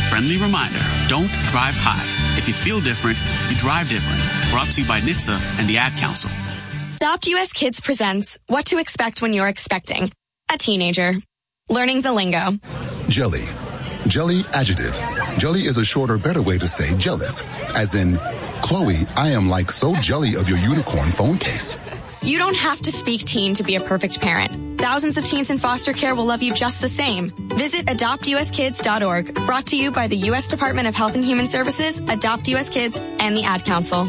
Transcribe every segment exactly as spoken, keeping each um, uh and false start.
friendly reminder, don't drive high. If you feel different, you drive different. Brought to you by N H T S A and the Ad Council. Adopt U S Kids presents What to Expect When You're Expecting a Teenager. Learning the lingo. Jelly. Jelly adjective. Jelly is a shorter, better way to say jealous. As in, Chloe, I am like so jelly of your unicorn phone case. You don't have to speak teen to be a perfect parent. Thousands of teens in foster care will love you just the same. Visit adopt u s kids dot org. Brought to you by the U S Department of Health and Human Services, Adopt U S Kids, and the Ad Council.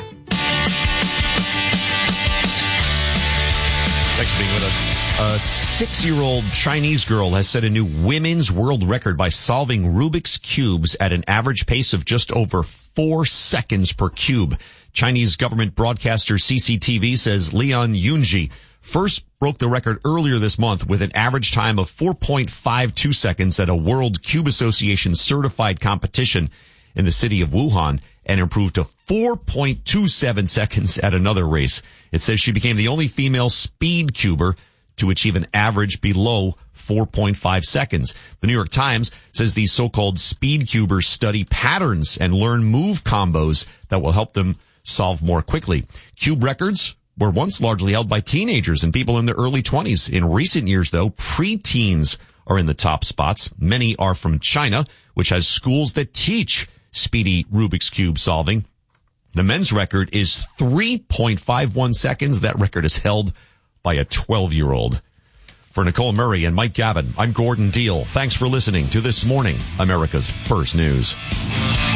Thanks for being with us. A six-year-old Chinese girl has set a new women's world record by solving Rubik's Cubes at an average pace of just over four seconds per cube. Chinese government broadcaster C C T V says Lian Yunji first broke the record earlier this month with an average time of four point five two seconds at a World Cube Association certified competition in the city of Wuhan, and improved to four point two seven seconds at another race. It says she became the only female speed cuber to achieve an average below four point five seconds. The New York Times says these so-called speed cubers study patterns and learn move combos that will help them solve more quickly. Cube records were once largely held by teenagers and people in their early twenties. In recent years, though, preteens are in the top spots. Many are from China, which has schools that teach speedy Rubik's Cube solving. The men's record is three point five one seconds. That record is held by a twelve-year-old. For Nicole Murray and Mike Gavin, I'm Gordon Deal. Thanks for listening to This Morning, America's First News.